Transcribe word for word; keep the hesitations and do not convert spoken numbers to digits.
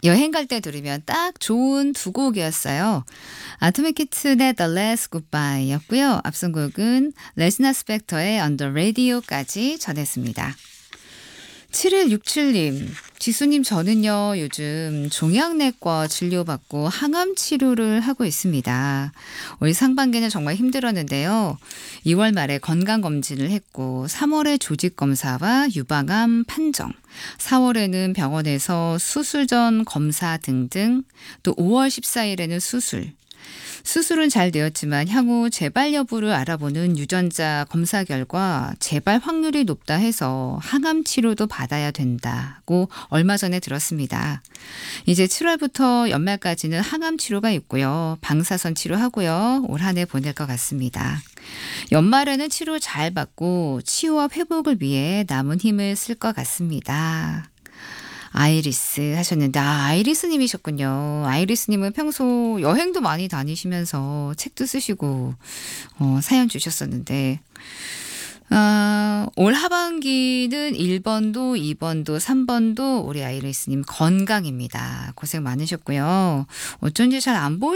여행 갈 때 들으면 딱 좋은 두 곡이었어요. 아토믹 키튼의 The Last Goodbye였고요. 앞선 곡은 레지나 스펙터의 On the Radio까지 전했습니다. 칠일육칠님, 지수님 저는요 요즘 종양내과 진료받고 항암 치료를 하고 있습니다. 올 상반기는 정말 힘들었는데요. 이월 말에 건강검진을 했고 삼월에 조직검사와 유방암 판정, 사월에는 병원에서 수술 전 검사 등등, 또 오월 십사일에는 수술. 수술은 잘 되었지만 향후 재발 여부를 알아보는 유전자 검사 결과 재발 확률이 높다 해서 항암 치료도 받아야 된다고 얼마 전에 들었습니다. 이제 칠월부터 연말까지는 항암 치료가 있고요. 방사선 치료하고요. 올 한 해 보낼 것 같습니다. 연말에는 치료 잘 받고 치유와 회복을 위해 남은 힘을 쓸 것 같습니다. 아이리스 하셨는데, 아, 아이리스 님이셨군요. 아이리스 님은 평소 여행도 많이 다니시면서 책도 쓰시고, 어, 사연 주셨었는데, 아, 올 하반기는 일 번도, 이 번도, 삼 번도 우리 아이리스 님 건강입니다. 고생 많으셨고요. 어쩐지 잘 안 보이